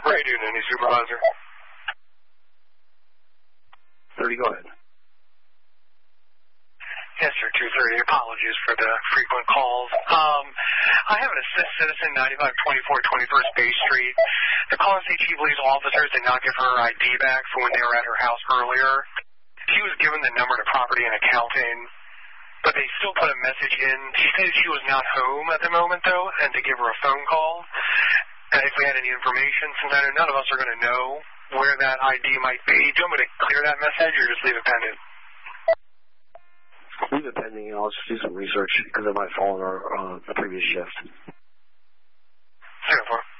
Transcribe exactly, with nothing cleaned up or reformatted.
Radio Nanny Supervisor. thirty, go ahead. Yes, sir, two thirty. Apologies for the frequent calls. Um, I have an assist citizen, ninety-five twenty-four twenty-first Bay Street. The caller said she believes officers did not give her her I D back from when they were at her house earlier. She was given the number to property and accounting, but they still put a message in. She said she was not home at the moment, though, and to give her a phone call. And if we had any information, since I know none of us are going to know where that I D might be, do you want me to clear that message or just leave it pending? Leave it pending, and I'll just do some research because it might fall on our uh, the previous shift. Sure.